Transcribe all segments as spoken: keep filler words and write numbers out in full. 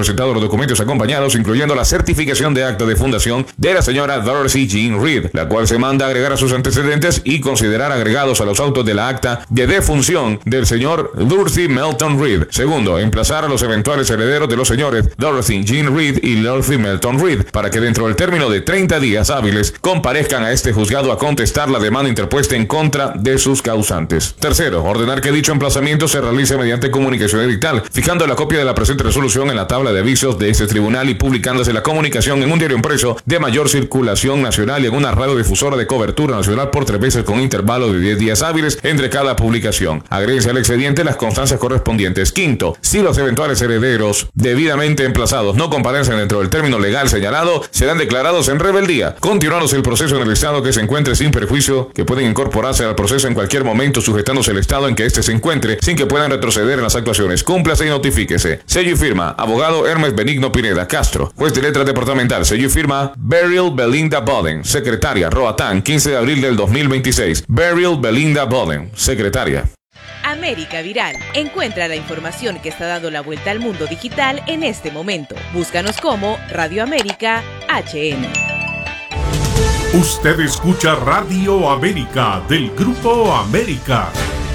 presentado los documentos acompañados, incluyendo la certificación de acta de fundación de la señora Dorothy Jean Reed, la cual se manda a agregar a sus antecedentes y considerar agregados a los autos de la acta de defunción del señor Dorothy Melton Reed. Segundo, emplazar a los eventuales herederos de los señores Dorothy Jean Reed y Dorothy Melton Reed para que dentro del término de treinta días hábiles comparezcan a este juzgado a contestar la demanda interpuesta en contra de sus causantes. Tercero, ordenar que dicho emplazamiento se realice mediante comunicación edital, fijando la copia de la presente resolución en la tabla de avisos de este tribunal y publicándose la comunicación en un diario impreso de mayor circulación nacional y en una radiodifusora de cobertura nacional por tres veces con intervalo de diez días hábiles entre cada publicación. Agréguese al expediente las constancias correspondientes. Quinto, si los eventuales herederos debidamente emplazados no comparecen dentro del término legal señalado, serán declarados en rebeldía, continuándose el proceso en el estado que se encuentre sin perjuicio, que pueden incorporarse al proceso en cualquier momento sujetándose el estado en que éste se encuentre, sin que puedan retroceder en las actuaciones. Cúmplase y notifíquese. Sello y firma, abogado Hermes Benigno Pineda Castro, juez de letras departamental. Sello y firma, Beryl Belinda Boden, secretaria, Roatán, quince de abril del dos mil veintiséis. Beryl Belinda Boden, secretaria. América Viral. Encuentra la información que está dando la vuelta al mundo digital en este momento. Búscanos como Radio América H N. Usted escucha Radio América del Grupo América.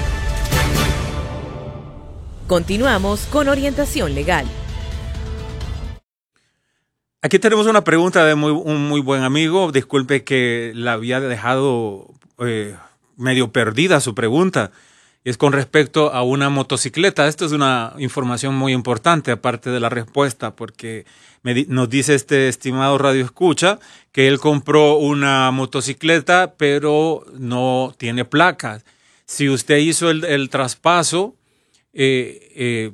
Continuamos con orientación legal. Aquí tenemos una pregunta de muy, un muy buen amigo. Disculpe que la había dejado eh, medio perdida su pregunta. Es con respecto a una motocicleta. Esto es una información muy importante, aparte de la respuesta, porque me, nos dice este estimado Radio Escucha que él compró una motocicleta, pero no tiene placas. Si usted hizo el, el traspaso, eh, eh,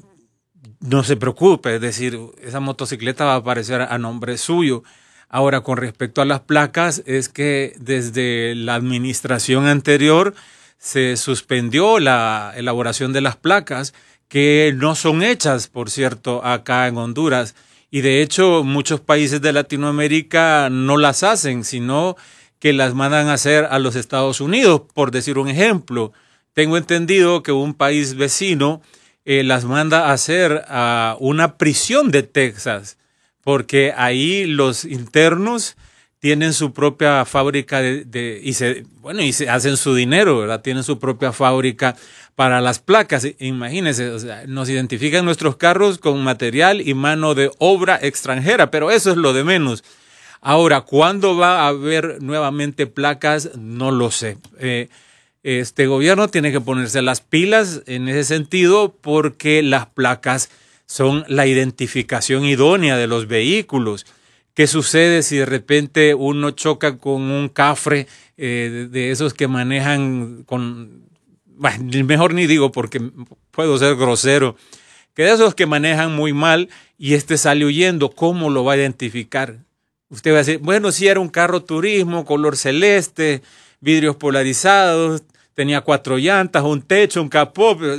no se preocupe, es decir, esa motocicleta va a aparecer a nombre suyo. Ahora, con respecto a las placas, es que desde la administración anterior se suspendió la elaboración de las placas, que no son hechas, por cierto, acá en Honduras. Y de hecho, muchos países de Latinoamérica no las hacen, sino que las mandan a hacer a los Estados Unidos, por decir un ejemplo. Tengo entendido que un país vecino eh, las manda a hacer a una prisión de Texas, porque ahí los internos tienen su propia fábrica de, de y se bueno y se hacen su dinero, ¿verdad? Tienen su propia fábrica para las placas. Imagínense, o sea, nos identifican nuestros carros con material y mano de obra extranjera, pero eso es lo de menos. Ahora, ¿cuándo va a haber nuevamente placas? No lo sé. Eh, este gobierno tiene que ponerse las pilas en ese sentido, porque las placas son la identificación idónea de los vehículos. ¿Qué sucede si de repente uno choca con un cafre eh, de, de esos que manejan con... Bueno, mejor ni digo porque puedo ser grosero. Que de esos que manejan muy mal y este sale huyendo, ¿cómo lo va a identificar? Usted va a decir, bueno, si era un carro turismo, color celeste, vidrios polarizados, tenía cuatro llantas, un techo, un capó. Pero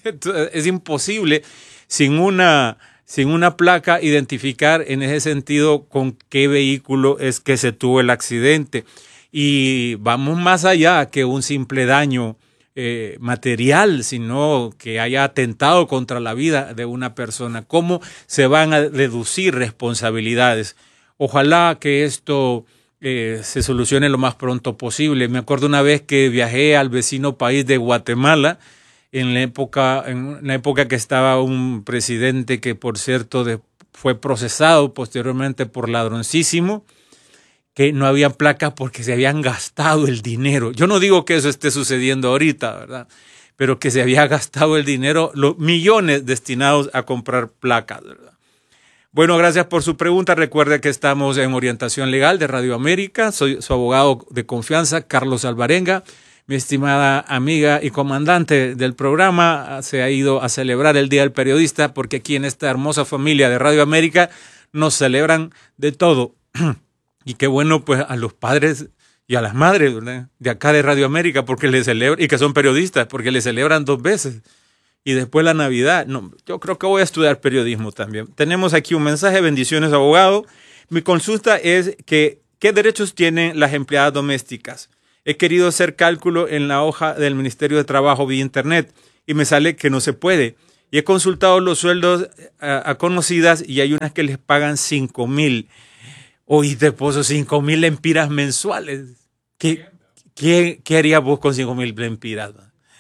es imposible sin una... sin una placa, identificar en ese sentido con qué vehículo es que se tuvo el accidente. Y vamos más allá que un simple daño eh, material, sino que haya atentado contra la vida de una persona. ¿Cómo se van a reducir responsabilidades? Ojalá que esto eh, se solucione lo más pronto posible. Me acuerdo una vez que viajé al vecino país de Guatemala, en la época, en la época que estaba un presidente que, por cierto, de, fue procesado posteriormente por ladroncísimo, que no había placas porque se habían gastado el dinero. Yo no digo que eso esté sucediendo ahorita, ¿verdad? Pero que se había gastado el dinero, los millones destinados a comprar placas, ¿verdad? Bueno, gracias por su pregunta. Recuerde que estamos en Orientación Legal de Radio América. Soy su abogado de confianza, Carlos Alvarenga. Mi estimada amiga y comandante del programa se ha ido a celebrar el Día del Periodista, porque aquí en esta hermosa familia de Radio América nos celebran de todo. Y qué bueno, pues, a los padres y a las madres, ¿verdad?, de acá de Radio América, porque les celebran, y que son periodistas, porque les celebran dos veces. Y después la Navidad. No, yo creo que voy a estudiar periodismo también. Tenemos aquí un mensaje. Bendiciones, abogado. Mi consulta es que, ¿qué derechos tienen las empleadas domésticas? He querido hacer cálculo en la hoja del Ministerio de Trabajo vía Internet y me sale que no se puede. Y he consultado los sueldos a, a conocidas y hay unas que les pagan cinco mil. Oye, te puso cinco mil lempiras mensuales. ¿Qué, qué, qué harías vos con cinco mil lempiras?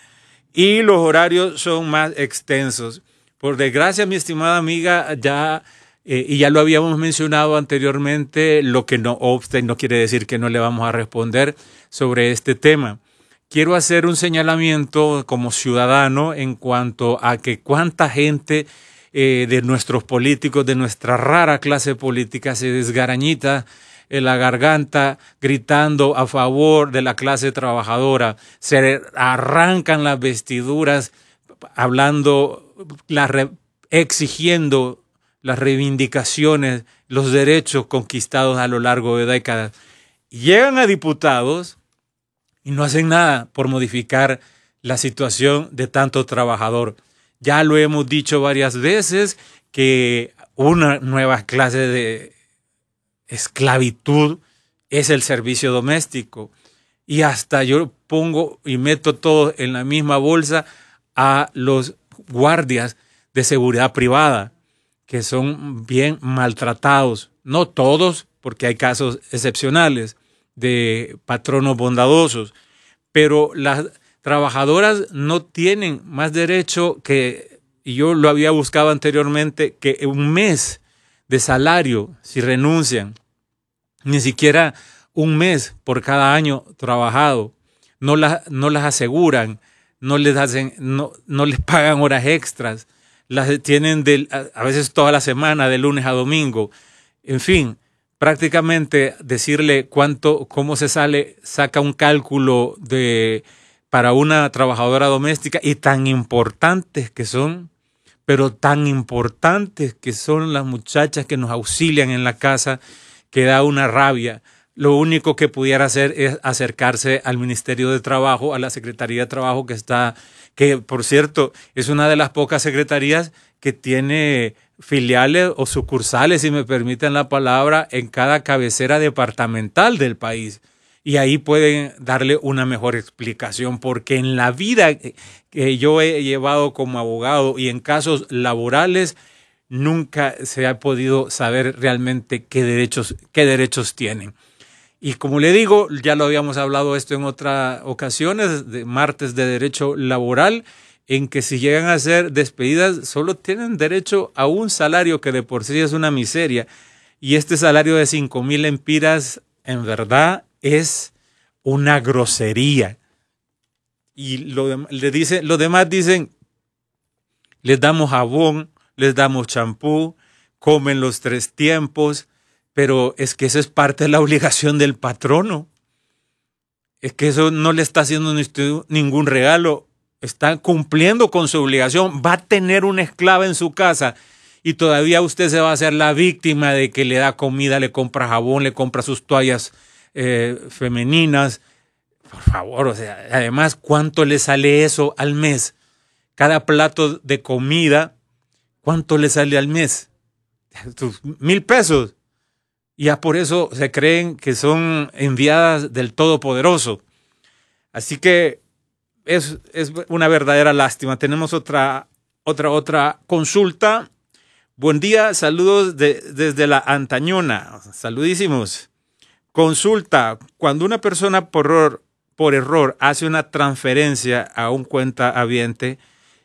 Y los horarios son más extensos. Por desgracia, mi estimada amiga, ya, eh, y ya lo habíamos mencionado anteriormente, lo que no obsta y no quiere decir que no le vamos a responder sobre este tema. Quiero hacer un señalamiento como ciudadano en cuanto a que cuánta gente eh, de nuestros políticos, de nuestra rara clase política, se desgarañita en la garganta gritando a favor de la clase trabajadora, se arrancan las vestiduras hablando, la re, exigiendo las reivindicaciones, los derechos conquistados a lo largo de décadas. Llegan a diputados y no hacen nada por modificar la situación de tanto trabajador. Ya lo hemos dicho varias veces que una nueva clase de esclavitud es el servicio doméstico. Y hasta yo pongo y meto todo en la misma bolsa a los guardias de seguridad privada, que son bien maltratados. No todos, porque hay casos excepcionales de patronos bondadosos, pero las trabajadoras no tienen más derecho que, y yo lo había buscado anteriormente, que un mes de salario si renuncian, ni siquiera un mes por cada año trabajado, no las, no las aseguran, no les hacen, no, no les pagan horas extras, las tienen de, a veces toda la semana, de lunes a domingo, en fin. Prácticamente decirle cuánto, cómo se sale, saca un cálculo de para una trabajadora doméstica y tan importantes que son, pero tan importantes que son las muchachas que nos auxilian en la casa, que da una rabia. Lo único que pudiera hacer es acercarse al Ministerio de Trabajo, a la Secretaría de Trabajo que está, que por cierto es una de las pocas secretarías que tiene filiales o sucursales, si me permiten la palabra, en cada cabecera departamental del país. Y ahí pueden darle una mejor explicación, porque en la vida que yo he llevado como abogado y en casos laborales, nunca se ha podido saber realmente qué derechos, qué derechos tienen. Y como le digo, ya lo habíamos hablado esto en otras ocasiones, de martes de derecho laboral, en que si llegan a ser despedidas solo tienen derecho a un salario que de por sí es una miseria. Y este salario de cinco mil lempiras en verdad es una grosería. Y lo, le dice, los demás dicen, les damos jabón, les damos champú, comen los tres tiempos, pero es que eso es parte de la obligación del patrono. Es que eso no le está haciendo ningún regalo. Está cumpliendo con su obligación, va a tener una esclava en su casa y todavía usted se va a hacer la víctima de que le da comida, le compra jabón, le compra sus toallas eh, femeninas. Por favor, o sea, además, ¿cuánto le sale eso al mes? Cada plato de comida, ¿cuánto le sale al mes? Mil pesos. Y ya por eso se creen que son enviadas del Todopoderoso. Así que Es, es una verdadera lástima. Tenemos otra, otra, otra consulta. Buen día, saludos de, desde la Antañona. Saludísimos. Consulta, cuando una persona por error, por error hace una transferencia a un cuenta habiente,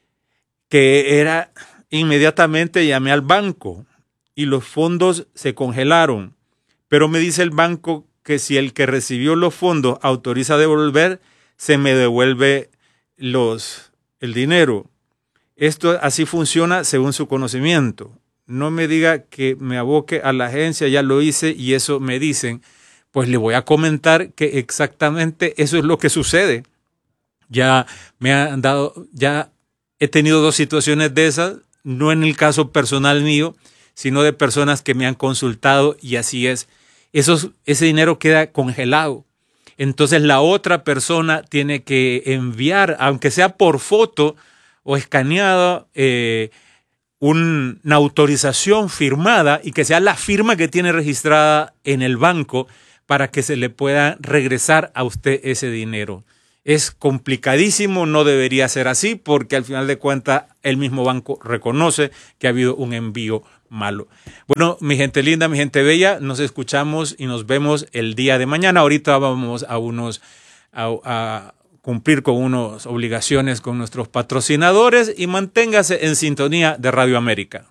que era inmediatamente llamé al banco y los fondos se congelaron. Pero me dice el banco que si el que recibió los fondos autoriza a devolver, se me devuelve los, el dinero. Esto así funciona según su conocimiento. No me diga que me aboque a la agencia, ya lo hice y eso me dicen. Pues le voy a comentar que exactamente eso es lo que sucede. Ya me han dado, ya he tenido dos situaciones de esas, no en el caso personal mío, sino de personas que me han consultado y así es. Esos, ese dinero queda congelado. Entonces la otra persona tiene que enviar, aunque sea por foto o escaneada, eh, un, una autorización firmada y que sea la firma que tiene registrada en el banco para que se le pueda regresar a usted ese dinero. Es complicadísimo, no debería ser así, porque al final de cuentas el mismo banco reconoce que ha habido un envío malo. Bueno, mi gente linda, mi gente bella, nos escuchamos y nos vemos el día de mañana. Ahorita vamos a unos a, a cumplir con unas obligaciones con nuestros patrocinadores y manténgase en sintonía de Radio América.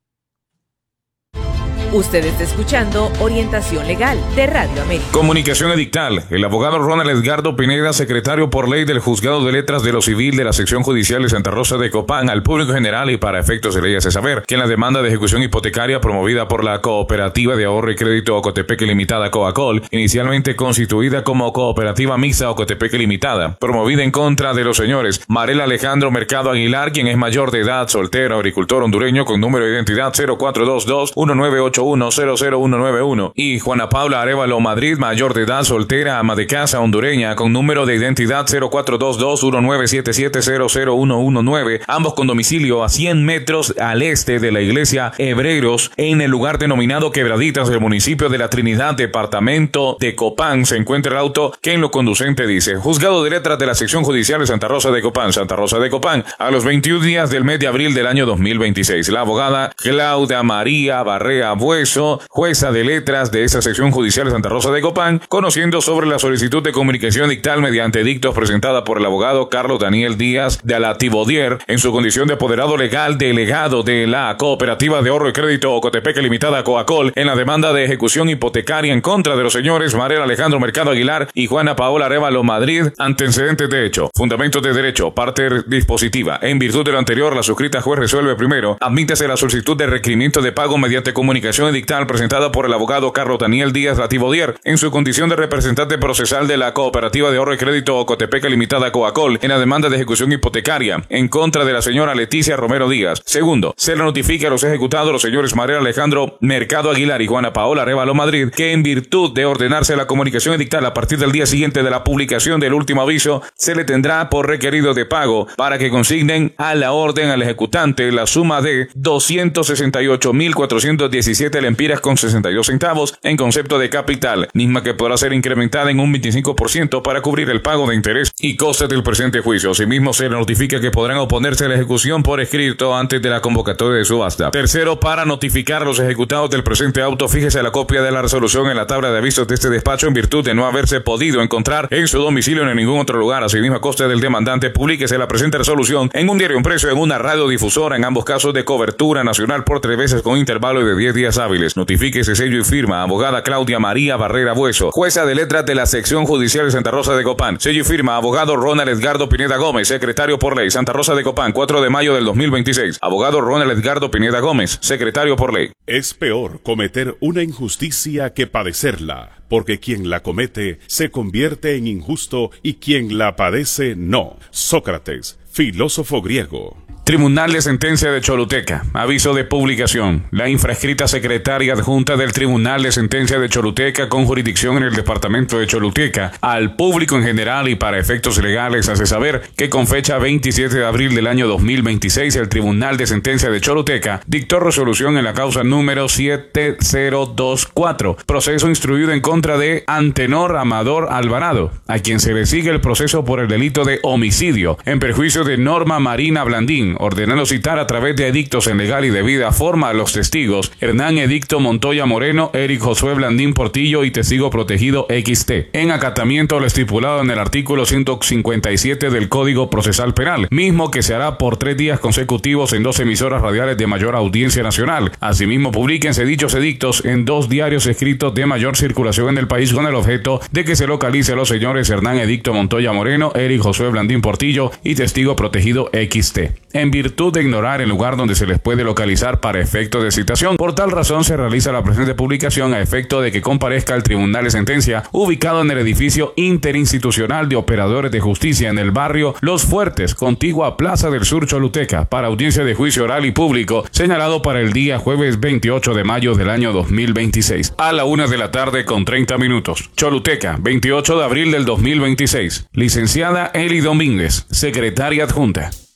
Usted está escuchando Orientación Legal de Radio América. Comunicación edictal. El abogado Ronald Edgardo Pineda, secretario por ley del Juzgado de Letras de lo Civil de la Sección Judicial de Santa Rosa de Copán, al público general y para efectos de ley hace saber que en la demanda de ejecución hipotecaria promovida por la Cooperativa de Ahorro y Crédito Ocotepeque Limitada Coacol, inicialmente constituida como Cooperativa Mixta Ocotepeque Limitada, promovida en contra de los señores Marel Alejandro Mercado Aguilar, quien es mayor de edad, soltero, agricultor hondureño con número de identidad cero cuatro dos dos uno nueve ocho uno cero cero uno nueve uno, y Juana Paula Arevalo Madrid, mayor de edad, soltera, ama de casa, hondureña, con número de identidad cero cuatro dos dos uno nueve siete siete cero cero uno uno nueve, ambos con domicilio a cien metros al este de la iglesia Hebreros, en el lugar denominado Quebraditas del municipio de La Trinidad, departamento de Copán. Se encuentra el auto que en lo conducente dice: Juzgado de Letras de la Sección Judicial de Santa Rosa de Copán, Santa Rosa de Copán, a los veintiún días del mes de abril del año dos mil veintiséis. La abogada Claudia María Barrea Bueso, jueza de letras de esa sección judicial de Santa Rosa de Copán, conociendo sobre la solicitud de comunicación dictal mediante dictos presentada por el abogado Carlos Daniel Díaz de Alatibodier en su condición de apoderado legal delegado de la Cooperativa de Ahorro y Crédito Ocotepeque Limitada Coacol, en la demanda de ejecución hipotecaria en contra de los señores Marel Alejandro Mercado Aguilar y Juana Paola Arevalo Madrid. Antecedentes de hecho, fundamentos de derecho, parte dispositiva. En virtud de lo anterior, la suscrita juez resuelve primero: admítese la solicitud de requerimiento de pago mediante comunicación dictal presentada por el abogado Carlos Daniel Díaz Latibodier en su condición de representante procesal de la Cooperativa de Ahorro y Crédito Ocotepeque Limitada Coacol en la demanda de ejecución hipotecaria en contra de la señora Leticia Romero Díaz. Segundo, se le notifica a los ejecutados, los señores Marel Alejandro Mercado Aguilar y Juana Paola Arevalo Madrid, que en virtud de ordenarse la comunicación edictal a partir del día siguiente de la publicación del último aviso, se le tendrá por requerido de pago para que consignen a la orden al ejecutante la suma de doscientos sesenta y ocho mil cuatrocientos diecisiete lempiras con sesenta y dos centavos en concepto de capital, misma que podrá ser incrementada en un veinticinco por ciento para cubrir el pago de interés y costes del presente juicio. Asimismo, se le notifica que podrán oponerse a la ejecución por escrito antes de la convocatoria de subasta. Tercero, para notificar a los ejecutados del presente auto, fíjese la copia de la resolución en la tabla de avisos de este despacho en virtud de no haberse podido encontrar en su domicilio ni en ningún otro lugar. Asimismo, a costa del demandante, publíquese la presente resolución en un diario impreso, en una radiodifusora, en ambos casos de cobertura nacional por tres veces con intervalo de diez días hábiles. Notifíquese, sello y firma, abogada Claudia María Barrera Bueso, jueza de letras de la Sección Judicial de Santa Rosa de Copán. Sello y firma, abogado Ronald Edgardo Pineda Gómez, secretario por ley, Santa Rosa de Copán, cuatro de mayo del dos mil veintiséis. Abogado Ronald Edgardo Pineda Gómez, secretario por ley. Es peor cometer una injusticia que padecerla, porque quien la comete se convierte en injusto y quien la padece no. Sócrates, filósofo griego. Tribunal de Sentencia de Choluteca. Aviso de publicación. La infrascrita secretaria adjunta del Tribunal de Sentencia de Choluteca, con jurisdicción en el departamento de Choluteca, al público en general y para efectos legales, hace saber que con fecha veintisiete de abril del año dos mil veintiséis, el Tribunal de Sentencia de Choluteca dictó resolución en la causa número siete cero dos cuatro, proceso instruido en contra de Antenor Amador Alvarado, a quien se le sigue el proceso por el delito de homicidio en perjuicio de Norma Marina Blandín, ordenando citar a través de edictos en legal y debida forma a los testigos Hernán Edicto Montoya Moreno, Eric Josué Blandín Portillo y testigo protegido X T, en acatamiento a lo estipulado en el artículo ciento cincuenta y siete del Código Procesal Penal, mismo que se hará por tres días consecutivos en dos emisoras radiales de mayor audiencia nacional. Asimismo, publíquense dichos edictos en dos diarios escritos de mayor circulación en el país, con el objeto de que se localice a los señores Hernán Edicto Montoya Moreno, Eric Josué Blandín Portillo y testigo protegido X T, en virtud de ignorar el lugar donde se les puede localizar para efecto de citación. Por tal razón, se realiza la presente publicación a efecto de que comparezca al Tribunal de Sentencia, ubicado en el edificio interinstitucional de operadores de justicia en el barrio Los Fuertes, contigua a Plaza del Sur Choluteca, para audiencia de juicio oral y público, señalado para el día jueves veintiocho de mayo del año dos mil veintiséis, a la una de la tarde con treinta minutos. Choluteca, veintiocho de abril del dos mil veintiséis. Licenciada Eli Domínguez, secretaria adjunta.